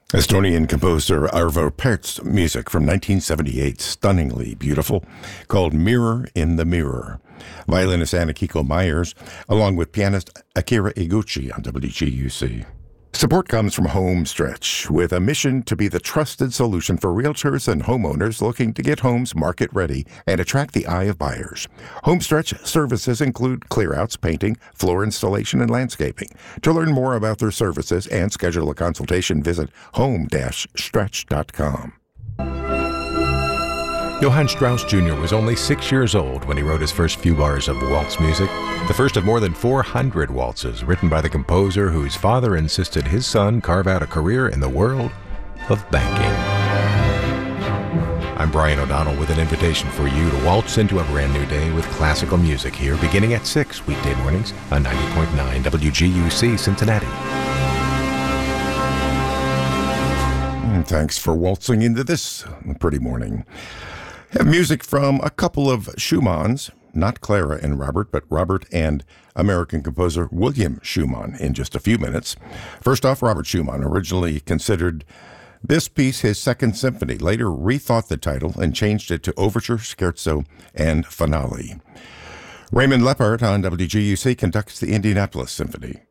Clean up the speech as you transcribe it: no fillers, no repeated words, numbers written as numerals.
Estonian composer Arvo Pärt's music from 1978, stunningly beautiful, called Mirror in the Mirror. Violinist Anakiko Myers, along with pianist Akira Iguchi on WGUC. Support comes from Homestretch, with a mission to be the trusted solution for realtors and homeowners looking to get homes market ready and attract the eye of buyers. Homestretch services include clearouts, painting, floor installation, and landscaping. To learn more about their services and schedule a consultation, visit home-stretch.com. Johann Strauss Jr. was only 6 years old when he wrote his first few bars of waltz music, the first of more than 400 waltzes written by the composer whose father insisted his son carve out a career in the world of banking. I'm Brian O'Donnell with an invitation for you to waltz into a brand new day with classical music here beginning at 6 weekday mornings on 90.9 WGUC Cincinnati. Thanks for waltzing into this pretty morning. Have music from a couple of Schumanns, not Clara and Robert, but Robert and American composer William Schumann in just a few minutes. First off, Robert Schumann originally considered this piece his second symphony, later rethought the title and changed it to Overture, Scherzo, and Finale. Raymond Leppard on WGUC conducts the Indianapolis Symphony.